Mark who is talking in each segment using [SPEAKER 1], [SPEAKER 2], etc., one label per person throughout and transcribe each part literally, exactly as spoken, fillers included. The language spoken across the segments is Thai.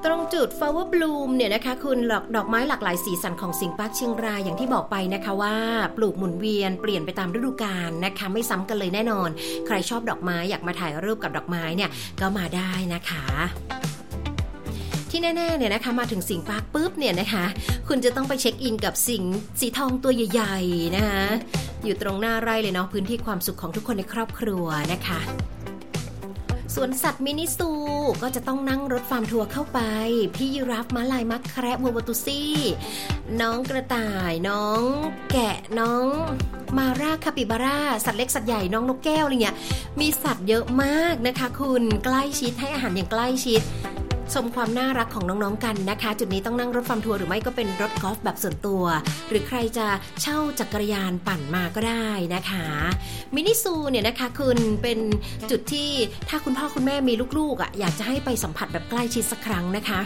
[SPEAKER 1] ตรงจุด Flower Bloom เนี่ยนะคะคุณดอกดอกไม้หลากหลายสีสันของสิงห์ปาร์คเชียงรายอย่างที่บอกไปนะคะว่าปลูกหมุนเวียนเปลี่ยนไปตามฤดูกาลนะคะไม่ซ้ำกันเลยแน่นอนใครชอบดอกไม้อยากมาถ่ายรูปกับดอกไม้เนี่ยก็มาได้นะคะที่แน่ๆเนี่ยนะคะมาถึงสิงห์ปาร์คปุ๊บเนี่ยนะคะคุณจะต้องไปเช็คอินกับสิงห์สีทองตัวใหญ่ๆนะคะอยู่ตรงหน้าไร่เลยเนาะพื้นที่ความสุขของทุกคนในครอบครัวนะคะสวนสัตว์มินิซูก็จะต้องนั่งรถฟาร์มทัวร์เข้าไปพี่ยีราฟม้าลายมักแคระวัววาตุซี่น้องกระต่ายน้องแกะน้องมาราคาปิบาร่าสัตว์เล็กสัตว์ใหญ่น้องนกแก้วอะไรเงี้ยมีสัตว์เยอะมากนะคะคุณใกล้ชิดให้อาหารอย่างใกล้ชิดชมความน่ารักของน้องๆกันนะคะจุดนี้ต้องนั่งรถฟาร์มทัวร์หรือไม่ก็เป็นรถกอล์ฟแบบส่วนตัวหรือใครจะเช่าจักรยานปั่นมาก็ได้นะคะมินิซูเนี่ยนะคะคุณเป็นจุดที่ถ้าคุณพ่อคุณแม่มีลูกๆอ่ะอยากจะให้ไปสัมผัสแบบใกล้ชิดสักครั้งนะคะ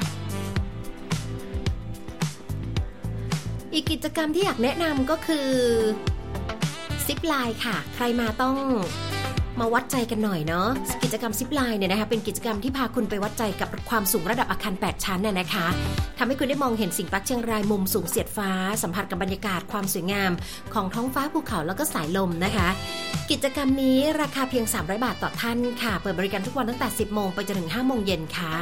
[SPEAKER 1] อีกกิจกรรมที่อยากแนะนำก็คือซิปไลน์ค่ะใครมาต้องมาวัดใจกันหน่อยเนาะกิจกรรมซิปไลน์เนี่ยนะคะเป็นกิจกรรมที่พาคุณไปวัดใจกับความสูงระดับอาคารแปดชั้นน่ะนะคะทำให้คุณได้มองเห็นสิงห์ปาร์คเชียงรายมุมสูงเสียดฟ้าสัมผัสกับบรรยากาศความสวยงามของท้องฟ้าภูเขาแล้วก็สายลมนะคะกิจกรรมนี้ราคาเพียงสามร้อยบาทต่อท่านค่ะเปิดบริการทุกวันตั้งแต่สิบโมงไปจนถึงห้าโมงเย็นค่ะ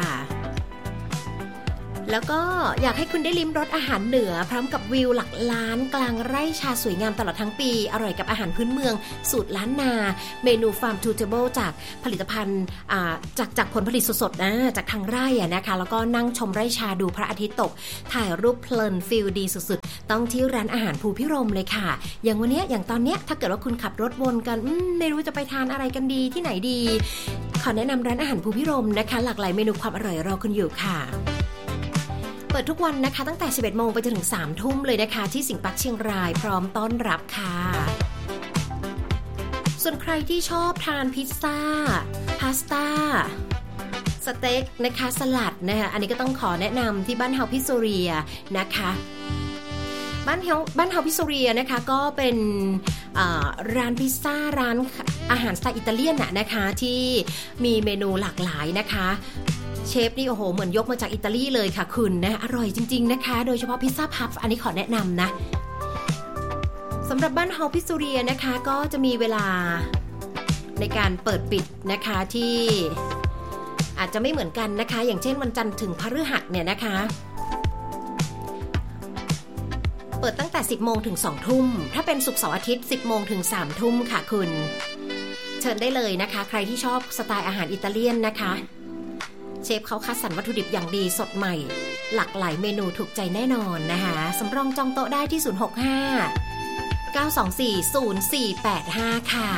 [SPEAKER 1] แล้วก็อยากให้คุณได้ลิ้มรสอาหารเหนือพร้อมกับวิวหลักล้านกลางไร่ชาสวยงามตลอดทั้งปีอร่อยกับอาหารพื้นเมืองสูตรล้านนาเมนูฟาร์มทูเทเบิลจากผลิตภัณฑ์จากจากผลผลิตสดๆนะจากทางไร่อะนะคะแล้วก็นั่งชมไร่ชาดูพระอาทิตย์ตกถ่ายรูปเพลินฟิลดีสุดๆต้องที่ร้านอาหารภูพิรมเลยค่ะอย่างวันนี้อย่างตอนเนี้ยถ้าเกิดว่าคุณขับรถวนกันไม่รู้จะไปทานอะไรกันดีที่ไหนดีขอแนะนำร้านอาหารภูพิรมนะคะหลากหลายเมนูความอร่อยรอคุณอยู่ค่ะเปิดทุกวันนะคะตั้งแต่สิบเอ็ดโมงไปจนถึงสามทุ่มเลยนะคะที่สิงห์ปาร์คเชียงรายพร้อมต้อนรับค่ะส่วนใครที่ชอบทานพิซซ่าพาสต้าสเต็กนะคะสลัดนะคะอันนี้ก็ต้องขอแนะนำที่บ้านเฮาพิโซเรียนะคะบ้านเฮาบ้านเฮาพิโซเรียนะคะก็เป็นร้านพิซซ่าร้านอาหารสไตล์อิตาเลียนน่ะนะคะที่มีเมนูหลากหลายนะคะเชฟนี่โอ้โหเหมือนยกมาจากอิตาลีเลยค่ะคุณนะอร่อยจริงๆนะคะโดยเฉพาะพิซซ่าพัฟอันนี้ขอแนะนำนะสำหรับบ้านเฮาพิซซูเรียนะคะก็จะมีเวลาในการเปิดปิดนะคะที่อาจจะไม่เหมือนกันนะคะอย่างเช่นวันจันทร์ถึงพฤหัสเนี่ยนะคะเปิดตั้งแต่สิบโมงถึงสองทุ่มถ้าเป็นศุกร์เสาร์อาทิตย์สิบโมงถึงสามทุ่มค่ะคุณเชิญได้เลยนะคะใครที่ชอบสไตล์อาหารอิตาเลียนนะคะเชฟเขาคัดสรรวัตถุดิบอย่างดีสดใหม่หลากหลายเมนูถูกใจแน่นอนนะคะสำรองจองโต๊ะได้ที่ศูนย์ หก ห้า เก้า สอง สี่ ศูนย์ สี่ แปด ห้าค่ะ